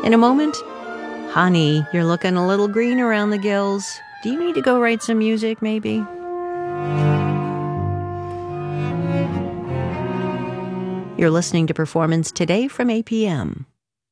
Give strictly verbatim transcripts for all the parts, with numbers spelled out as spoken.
In a moment, honey, you're looking a little green around the gills. Do you need to go write some music, maybe? You're listening to Performance Today from A P M.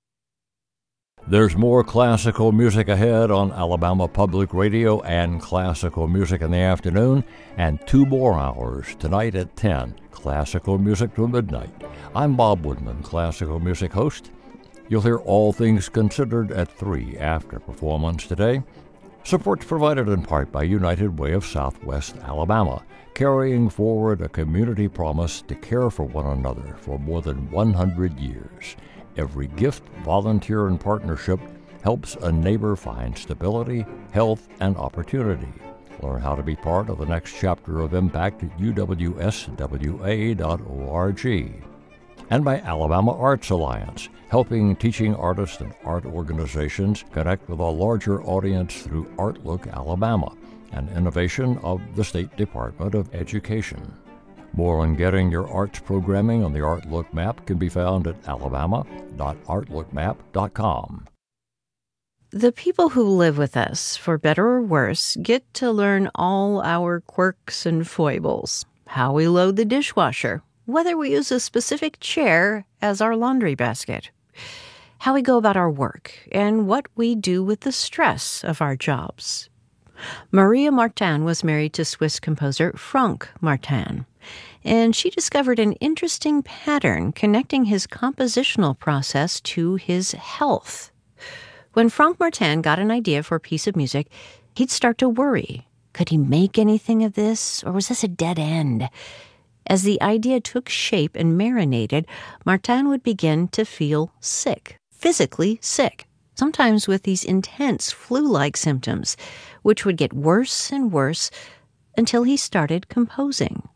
There's more classical music ahead on Alabama Public Radio and classical music in the afternoon, and two more hours tonight at ten, classical music till midnight. I'm Bob Woodman, classical music host. You'll hear All Things Considered at three after Performance Today. Support's provided in part by United Way of Southwest Alabama, carrying forward a community promise to care for one another for more than one hundred years. Every gift, volunteer, and partnership helps a neighbor find stability, health, and opportunity. Learn how to be part of the next chapter of Impact at U W S W A dot org. And by Alabama Arts Alliance, helping teaching artists and art organizations connect with a larger audience through Artlook Alabama, an innovation of the State Department of Education. More on getting your arts programming on the Artlook map can be found at alabama dot artlook map dot com. The people who live with us, for better or worse, get to learn all our quirks and foibles. How we load the dishwasher, whether we use a specific chair as our laundry basket, how we go about our work, and what we do with the stress of our jobs. Maria Martin was married to Swiss composer Franck Martin, and she discovered an interesting pattern connecting his compositional process to his health. When Franck Martin got an idea for a piece of music, he'd start to worry. Could he make anything of this, or was this a dead end? As the idea took shape and marinated, Martin would begin to feel sick, physically sick, sometimes with these intense flu-like symptoms, which would get worse and worse until he started composing.